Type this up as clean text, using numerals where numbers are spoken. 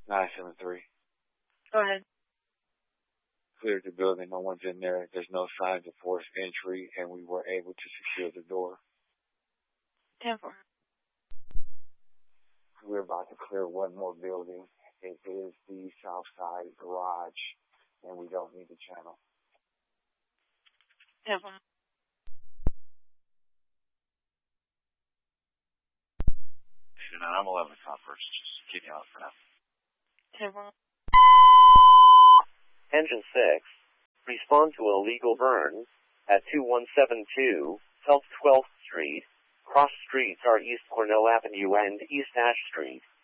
973. Go ahead. Cleared the building. No one's in there. There's no signs of forced entry, and we were able to secure the door. 10-4. We're about to clear one more building. It is the South Side Garage, and we don't need the channel. 10-4. I'm 11 Converse. Just keep me out for now. 10-4. Engine 6. Respond to illegal burns at 2172 South 12th Street. Cross streets are East Cornell Avenue and East Ash Street.